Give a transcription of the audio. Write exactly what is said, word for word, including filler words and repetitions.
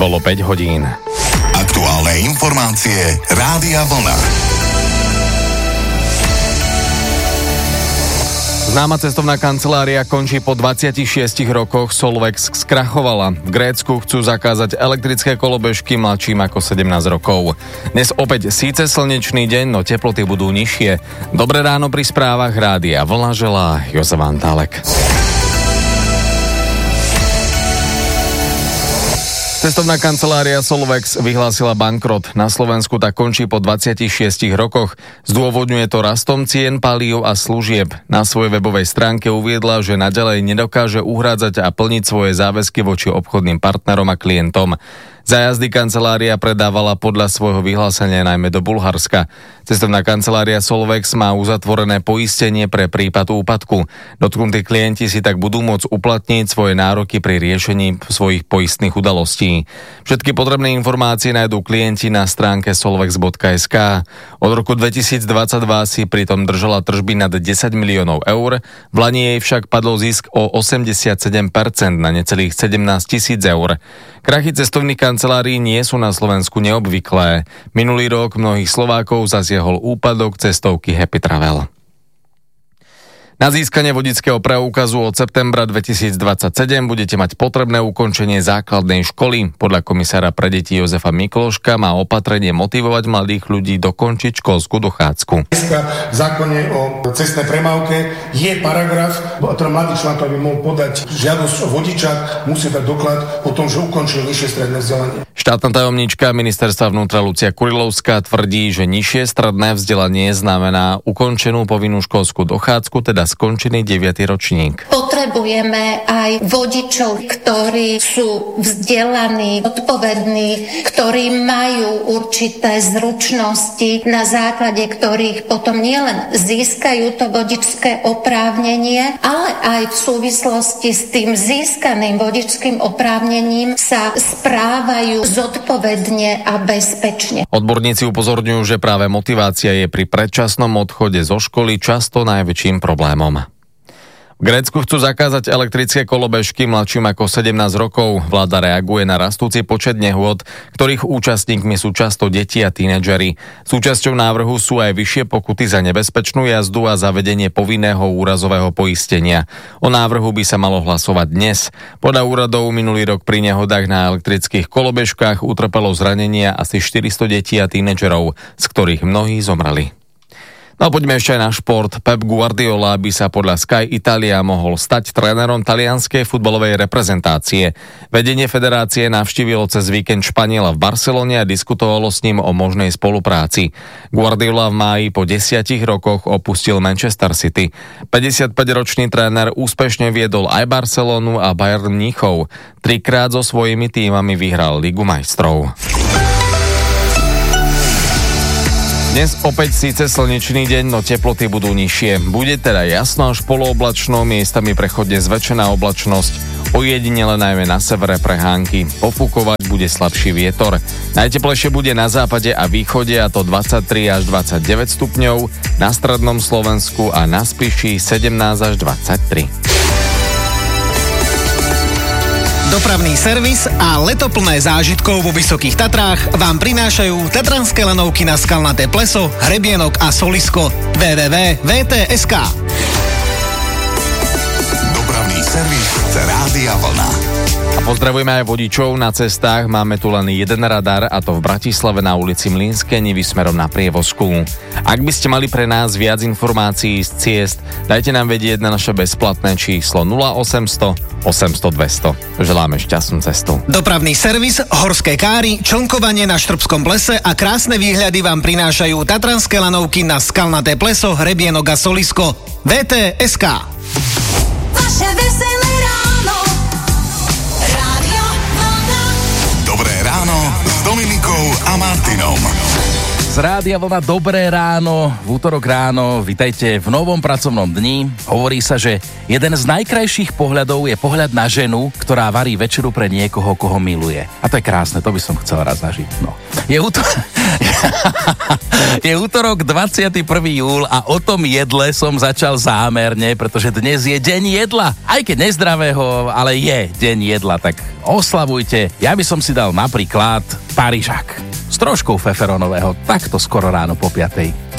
bolo päť hodín. Aktuálne informácie Rádia Vlna. Známa cestovná kancelária končí po dvadsiatich šiestich rokoch. Solvex skrachovala. V Grécku chcú zakázať elektrické kolobežky mladším ako sedemnásť rokov. Dnes opäť síce slnečný deň, no teploty budú nižšie. Dobré ráno pri správach Rádia Vlna želá Jozef Antálek. Cestovná kancelária Solvex vyhlásila bankrot. Na Slovensku tak končí po dvadsiatich šiestich rokoch. Zdôvodňuje to rastom cien palív a služieb. Na svojej webovej stránke uviedla, že naďalej nedokáže uhrádzať a plniť svoje záväzky voči obchodným partnerom a klientom. Za jazdy kancelária predávala podľa svojho vyhlásenia najmä do Bulharska. Cestovná kancelária Solvex má uzatvorené poistenie pre prípad úpadku. Dotknutí klienti si tak budú môcť uplatniť svoje nároky pri riešení svojich poistných udalostí. Všetky potrebné informácie nájdú klienti na stránke solvex bodka es ká. Od roku dvetisícdvadsaťdva si pritom držala tržby nad desať miliónov eur, v lani jej však padol zisk o osemdesiatsedem percent na necelých sedemnásť tisíc eur. Krachy cestovných kancelárií nie sú na Slovensku neobvyklé. Minulý rok mnohých Slovákov zasiahol úpadok cestovky Happy Travel. Na získanie vodičského preukazu od septembra dvetisícdvadsaťsedem budete mať potrebné ukončenie základnej školy. Podľa komisára pre deti Jozefa Mikloška má opatrenie motivovať mladých ľudí dokončiť školskú dochádzku. V zákone o cestnej premávke je paragraf, ktorý mladý človek, aby mohol podať žiadosť o vodičák, musí dať doklad o tom, že ukončil vyššie stredné vzdelanie. Štátna tajomníčka ministerstva vnútra Lucia Kurilovská tvrdí, že nižšie stredné vzdelanie znamená ukončenú povinnú školskú dochádzku, teda skončený deviaty ročník. Potrebujeme aj vodičov, ktorí sú vzdelaní, odpovední, ktorí majú určité zručnosti, na základe ktorých potom nielen získajú to vodičské oprávnenie, ale aj v súvislosti s tým získaným vodičským oprávnením sa správajú zodpovedne a bezpečne. Odborníci upozorňujú, že práve motivácia je pri predčasnom odchode zo školy často najväčším problémom. V Grécku chcú zakázať elektrické kolobežky mladším ako sedemnásť rokov. Vláda reaguje na rastúci počet nehôd, ktorých účastníkmi sú často deti a tínedžeri. Súčasťou návrhu sú aj vyššie pokuty za nebezpečnú jazdu a zavedenie povinného úrazového poistenia. O návrhu by sa malo hlasovať dnes. Podľa úradov minulý rok pri nehodách na elektrických kolobežkách utrpelo zranenia asi štyristo detí a tínedžerov, z ktorých mnohí zomreli. No poďme ešte aj na šport. Pep Guardiola by sa podľa Sky Italia mohol stať trénerom talianskej futbalovej reprezentácie. Vedenie federácie navštívilo cez víkend Španiela v Barcelone a diskutovalo s ním o možnej spolupráci. Guardiola v máji po desiatich rokoch opustil Manchester City. päťdesiatpäťročný tréner úspešne viedol aj Barcelonu a Bayern Mníchov. Trikrát so svojimi tímami vyhral Ligu majstrov. Dnes opäť síce slnečný deň, no teploty budú nižšie. Bude teda jasno až polooblačno, miestami prechodne zväčšená oblačnosť. Ojedinele najmä na severe prehánky. Pofúkovať bude slabší vietor. Najteplejšie bude na západe a východe, a to dvadsaťtri až dvadsaťdeväť stupňov, na strednom Slovensku a na Spiši sedemnásť až dvadsaťtri. Dopravný servis a letoplné zážitkov vo Vysokých Tatrách vám prinášajú tatranské lanovky na Skalnaté pleso, Hrebienok a Solisko. w w w bodka v t bodka es ká. Dopravný servis Rádia Vlna. A pozdravujeme aj vodičov na cestách. Máme tu len jeden radar, a to v Bratislave na ulici Mlynskej Nivy smerom na Prievozku. Ak by ste mali pre nás viac informácií z ciest, dajte nám vedieť na naše bezplatné číslo nula osemsto osemsto dvesto. Želáme šťastnú cestu. Dopravný servis, horské káry, člnkovanie na Štrbskom plese a krásne výhľady vám prinášajú tatranské lanovky na Skalnaté pleso, Hrebienok a Solisko. w t bodka es ká. Vaše veselé ráno. Rádio Vlna. Dobré ráno s Dominikou a Martinom. Z Rádia Vlna dobré ráno, v útorok ráno, vitajte v novom pracovnom dni. Hovorí sa, že jeden z najkrajších pohľadov je pohľad na ženu, ktorá varí večeru pre niekoho, koho miluje. A to je krásne, to by som chcel raz zažiť. No. Je, útor... je útorok dvadsiateho prvého júla a o tom jedle som začal zámerne, pretože dnes je deň jedla. Aj keď nezdravého, ale je deň jedla, tak oslavujte. Ja by som si dal napríklad parížak s troškou feferonového, takto skoro ráno po piatej.